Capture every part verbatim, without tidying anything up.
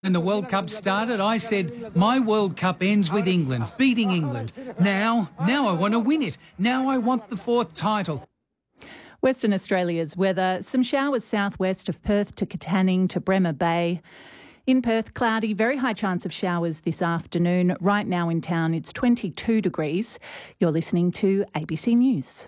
When the World Cup started, I said, my World Cup ends with England, beating England. Now, now I want to win it. Now I want the fourth title. Western Australia's weather, some showers southwest of Perth to Katanning to Bremer Bay. In Perth, cloudy, very high chance of showers this afternoon. Right now in town, it's twenty-two degrees. You're listening to A B C News.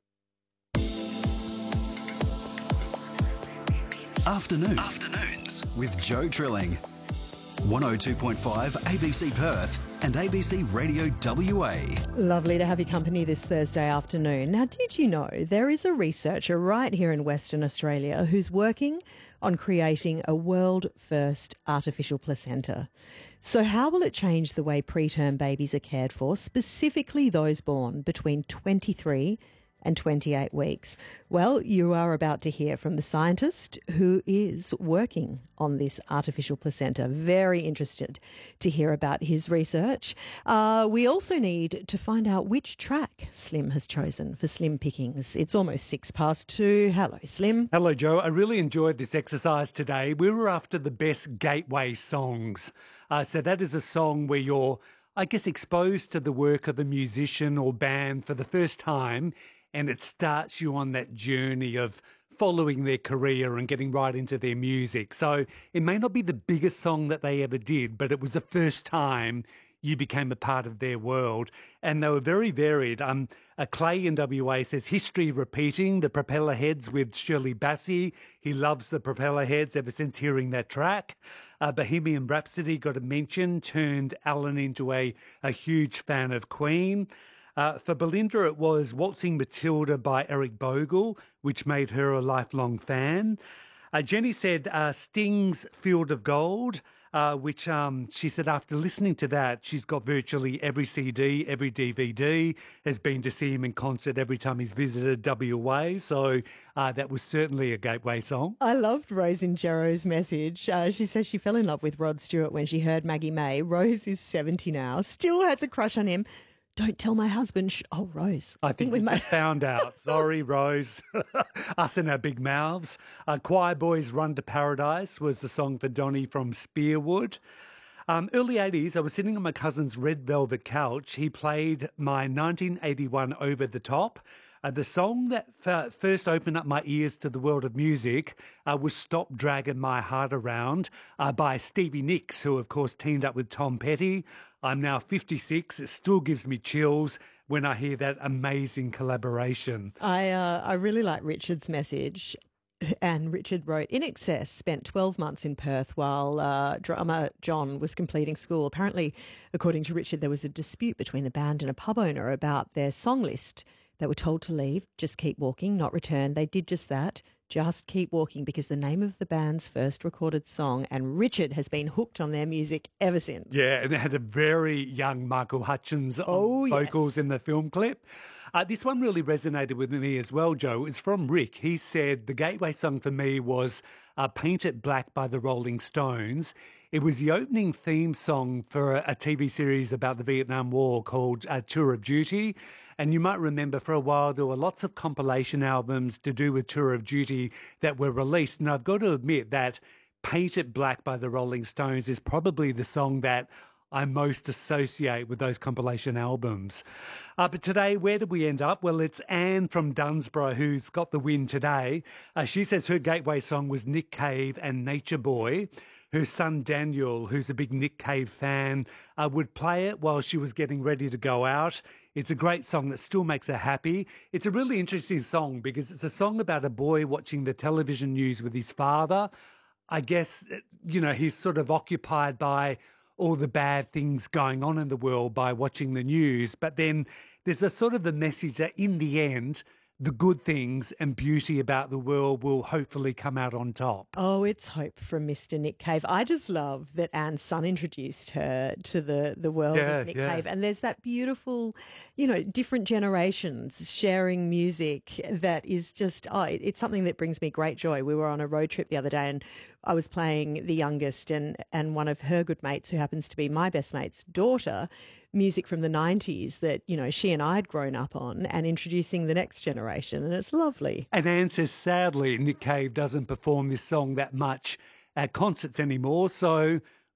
Afternoons, Afternoons with Joe Trilling. one oh two point five A B C Perth and A B C Radio W A. Lovely to have your company this Thursday afternoon. Now, did you know there is a researcher right here in Western Australia who's working on creating a world-first artificial placenta? So how will it change the way preterm babies are cared for, specifically those born between twenty-three and twenty-eight weeks? Well, you are about to hear from the scientist who is working on this artificial placenta. Very interested to hear about his research. Uh, we also need to find out which track Slim has chosen for Slim Pickings. It's almost six past two. Hello, Slim. Hello, Joe. I really enjoyed this exercise today. We were after the best gateway songs. Uh, so that is a song where you're, I guess, exposed to the work of the musician or band for the first time, and it starts you on that journey of following their career and getting right into their music. So it may not be the biggest song that they ever did, but it was the first time you became a part of their world. And they were very varied. Um, uh, Clay in W A says, history repeating, the Propeller Heads with Shirley Bassey. He loves the Propeller Heads ever since hearing that track. Uh, Bohemian Rhapsody got a mention, turned Alan into a, a huge fan of Queen. Uh, for Belinda, it was Waltzing Matilda by Eric Bogle, which made her a lifelong fan. Uh, Jenny said uh, Sting's Field of Gold, uh, which um, she said after listening to that, she's got virtually every C D, every D V D, has been to see him in concert every time he's visited W A. So uh, that was certainly a gateway song. I loved Rose in Jarrow's message. Uh, she says she fell in love with Rod Stewart when she heard Maggie May. Rose is seventy now, still has a crush on him. Don't tell my husband. Sh- oh, Rose. I, I think, think we might... just found out. Sorry, Rose. Us and our big mouths. Uh, Choir Boys' Run to Paradise was the song for Donny from Spearwood. Um, early eighties, I was sitting on my cousin's red velvet couch. He played my nineteen eighty-one Over the Top. Uh, the song that f- first opened up my ears to the world of music uh, was Stop Dragging My Heart Around uh, by Stevie Nicks, who, of course, teamed up with Tom Petty. I'm now fifty-six. It still gives me chills when I hear that amazing collaboration. I uh, I really like Richard's message. And Richard wrote, In Excess spent twelve months in Perth while uh, drummer John was completing school. Apparently, according to Richard, there was a dispute between the band and a pub owner about their song list. They were told to leave, just keep walking, not return. They did just that, just keep walking, because the name of the band's first recorded song, and Richard has been hooked on their music ever since. Yeah, and they had a very young Michael Hutchins on oh, vocals yes. in the film clip. Uh, this one really resonated with me as well, Joe. It's from Rick. He said, the gateway song for me was uh, Paint It Black by the Rolling Stones. It was the opening theme song for a, a T V series about the Vietnam War called uh, Tour of Duty. And you might remember for a while there were lots of compilation albums to do with Tour of Duty that were released. And I've got to admit that Paint It Black by the Rolling Stones is probably the song that I most associate with those compilation albums. Uh, but today, where did we end up? Well, it's Anne from Dunsborough who's got the win today. Uh, she says her gateway song was Nick Cave and Nature Boy. Her son Daniel, who's a big Nick Cave fan, uh, would play it while she was getting ready to go out. It's a great song that still makes her happy. It's a really interesting song because it's a song about a boy watching the television news with his father. I guess, you know, he's sort of occupied by all the bad things going on in the world by watching the news. But then there's a sort of a message that in the end, the good things and beauty about the world will hopefully come out on top. Oh, it's hope from Mister Nick Cave. I just love that Anne's son introduced her to the, the world yeah, of Nick yeah. Cave. And there's that beautiful, you know, different generations sharing music that is just, oh, it's something that brings me great joy. We were on a road trip the other day and I was playing the youngest and, and one of her good mates, who happens to be my best mate's daughter, music from the nineties that, you know, she and I had grown up on, and introducing the next generation, and it's lovely. And Anne says, sadly, Nick Cave doesn't perform this song that much at concerts anymore, so